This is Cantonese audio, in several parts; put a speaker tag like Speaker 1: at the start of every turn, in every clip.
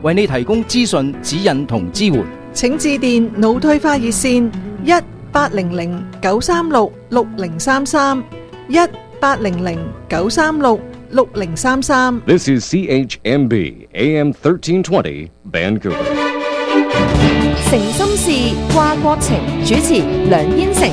Speaker 1: 為你提供資訊、指引同支援。
Speaker 2: 請致電腦退化熱線1800-936-6033 1800-936-6033。
Speaker 3: This is CHMB AM 1320 Vancouver。
Speaker 4: 誠心事掛國情，主持梁燕成。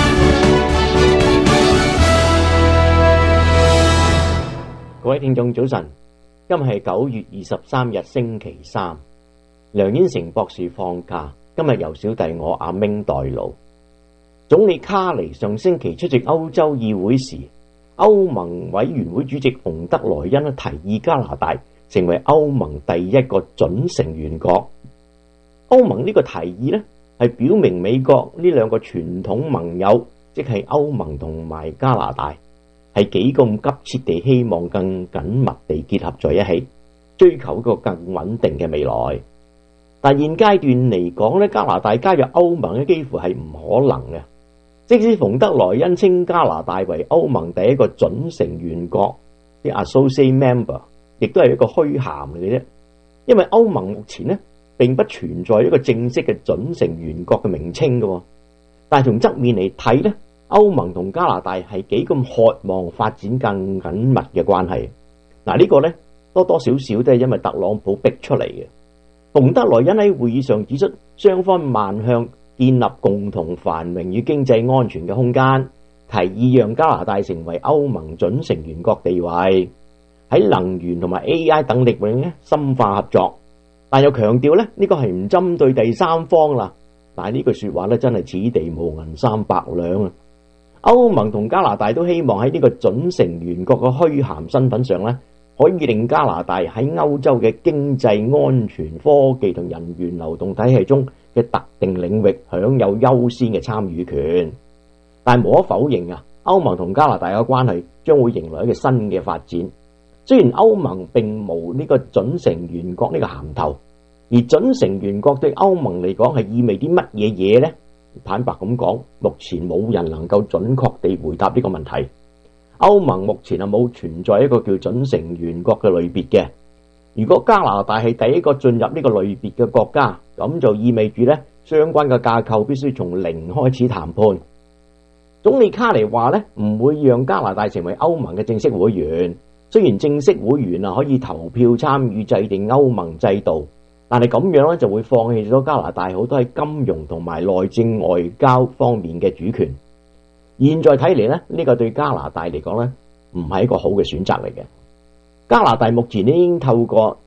Speaker 5: 各位聽眾早晨，今日係9月23日星期三，梁燕成博士放假，今日由小弟我阿明代勞。總理卡尼上星期出席歐洲議會時，歐盟委員會主席馮德萊恩提議加拿大成為歐盟第一個準成員國。歐盟呢個提議呢，係表明美國呢兩個傳統盟友，即係歐盟同埋加拿大，係幾咁急切地希望更緊密地結合在一起，追求一個更穩定嘅未來。但現階段嚟講呢，加拿大加入歐盟呢幾乎係唔可能嘅。即使馮德萊恩稱加拿大為歐盟第一個準成員國，啲 associate member 亦都係一個虛銜嚟嘅啫。因為歐盟目前呢並不存在一個正式嘅準成員國嘅名稱嘅，但係從側面嚟睇呢，歐盟同加拿大係幾咁渴望發展更緊密嘅關係。嗱，呢個呢多多少少都係因為特朗普逼出嚟嘅。馮德萊恩喺會議上指出，雙方邁向建立共同繁榮與經濟安全嘅空間，提議讓加拿大成為歐盟準成員國地位，喺能源同埋 AI 等領域呢深化合作。但又強調呢個係唔針對第三方啦。但係呢句說話呢真係此地無銀三百兩啊！歐盟同加拿大都希望喺呢個準成員國嘅虛銜身份上呢，可以令加拿大喺歐洲嘅經濟、安全、科技同人員流動體系中嘅特定領域享有優先嘅參與權。但係無可否認啊，歐盟同加拿大嘅關係將會迎來一個新嘅發展。雖然歐盟並無呢個準成員國呢個銜頭，而準成員國對歐盟嚟講係意味啲乜嘢嘢呢？坦白咁講，目前冇人能夠準確地回答呢個問題。歐盟目前係冇存在一個叫準成員國嘅類別嘅。如果加拿大係第一個進入呢個類別嘅國家，咁就意味住呢相關嘅架構必須從零開始談判。總理卡尼話呢唔會讓加拿大成為歐盟嘅正式會員。雖然正式會員可以投票參與制定歐盟制度，但係咁樣呢就會放棄咗加拿大好多喺金融同埋內政外交方面嘅主權。現在睇嚟呢個對加拿大嚟講呢唔係一個好嘅選擇嚟嘅。加拿大目前已經透過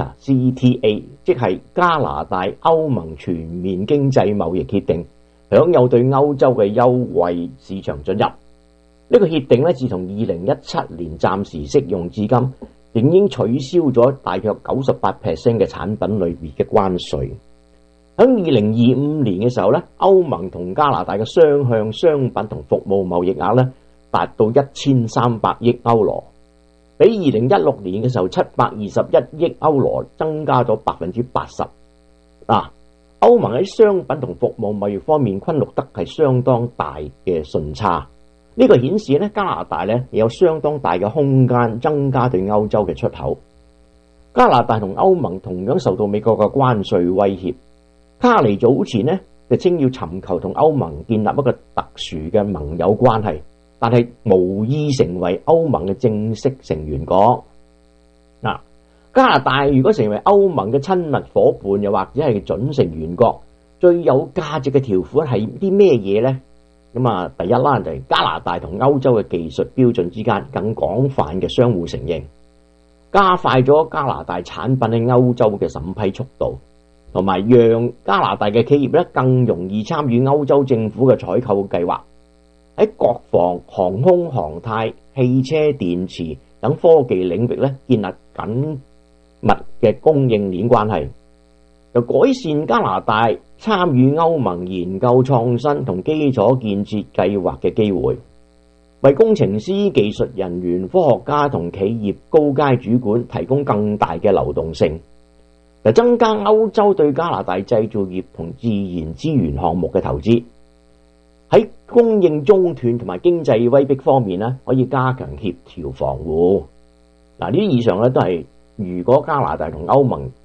Speaker 5: CETA， 即係加拿大歐盟全面經濟貿易協定，享有對歐洲嘅優惠市場准入。呢個協定呢自從2017年暫時適用至今，已經取消咗大約 98% 嘅產品類別嘅關稅。喺2025年嘅時候呢，歐盟同加拿大嘅雙向商品同服務貿易額呢達到1300億歐羅，比2016年嘅時候721億歐羅增加咗 80%。歐盟喺商品同服務貿易方面均錄得係相當大嘅順差。呢個顯示加拿大有相當大嘅空間增加對歐洲嘅出口。加拿大同歐盟同樣受到美國嘅關稅威脅。卡尼早前就稱要尋求同歐盟建立一個特殊嘅盟友關係，但係無意成為歐盟嘅正式成員國。加拿大如果成為歐盟嘅親密夥伴，又或者係準成員國，最有價值嘅條款係啲咩嘢呢？第一啦，就係加拿大同歐洲嘅技術標準之間更廣泛嘅相互承認，加快咗加拿大產品喺歐洲嘅審批速度，同埋讓加拿大嘅企業更容易參與歐洲政府嘅採購計劃，喺國防、航空航太、汽車電池等科技領域建立緊密嘅供應鏈關係，又改善加拿大參與歐盟研究創新同基礎建設計劃嘅機會，為工程師、技術人員、科學家同企業高階主管提供更大嘅流動性，增加歐洲對加拿大製造業同自然資源項目嘅投資。喺供應中斷同埋經濟威逼方面可以加強協調防護。呢啲以上都係如果加拿大同歐盟